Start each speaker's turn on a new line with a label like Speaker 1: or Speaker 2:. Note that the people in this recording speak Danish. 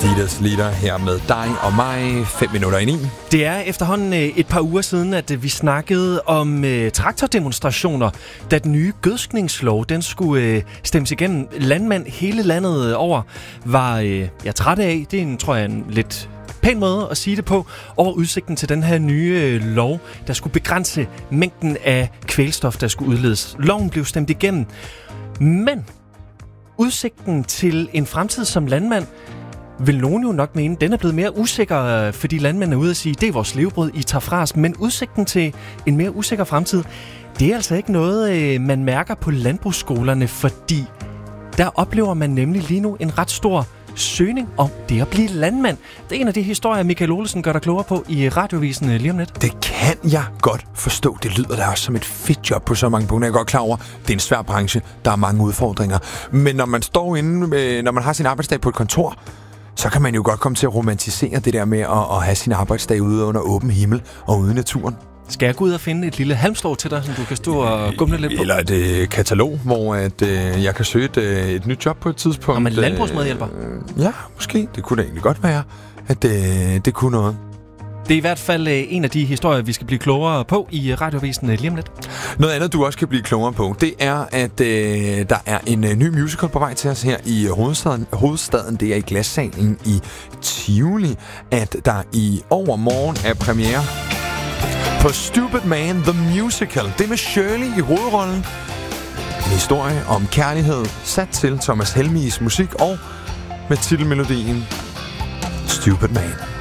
Speaker 1: Adidas Leader her med dig og mig, 5 minutter i 9.
Speaker 2: Det er efterhånden et par uger siden, at vi snakkede om traktordemonstrationer, da den nye gødskningslov, den skulle stemmes igennem. Landmænd hele landet over var trætte af. Det er tror jeg, en lidt pæn måde at sige det på, over udsigten til den her nye lov, der skulle begrænse mængden af kvælstof, der skulle udledes. Loven blev stemt igennem, men udsigten til en fremtid som landmand vil nogen jo nok mene, den er blevet mere usikker, fordi landmændene er ude at sige, det er vores levebrød, I tager fra os. Men udsigten til en mere usikker fremtid, det er altså ikke noget, man mærker på landbrugsskolerne, fordi der oplever man nemlig lige nu en ret stor søgning om det at blive landmand. Det er en af de historier, Michael Olesen gør dig klogere på i Radioavisen lige om lidt.
Speaker 1: Det kan jeg godt forstå. Det lyder da også som et fedt job på så mange punkter. Jeg er godt klar over, det er en svær branche. Der er mange udfordringer. Men når man står inde, når man har sin arbejdsdag på et kontor, så kan man jo godt komme til at romantisere det der med at have sin arbejdsdag ude under åben himmel og ude i naturen.
Speaker 2: Skal jeg gå ud og finde et lille halmstrå til dig, som du kan stå og gumle lidt på?
Speaker 1: Eller et katalog, hvor jeg kan søge et nyt job på et tidspunkt.
Speaker 2: Og med landbrugsmedhjælper?
Speaker 1: Ja, måske. Det kunne da egentlig godt være, at det kunne noget.
Speaker 2: Det er i hvert fald en af de historier, vi skal blive klogere på i Radioavisen lige om lidt.
Speaker 1: Noget andet, du også kan blive klogere på, det er, at der er en ny musical på vej til os her i hovedstaden. Det er i Glassalen i Tivoli, at der i overmorgen er premiere på Stupid Man The Musical. Det med Shirley i hovedrollen. En historie om kærlighed sat til Thomas Helmigs musik og med titelmelodien Stupid Man.